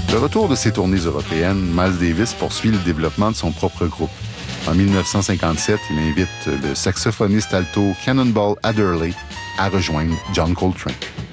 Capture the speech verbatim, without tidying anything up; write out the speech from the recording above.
De retour de ses tournées européennes, Miles Davis poursuit le développement de son propre groupe. En dix-neuf cent cinquante-sept, il invite le saxophoniste alto Cannonball Adderley à rejoindre John Coltrane.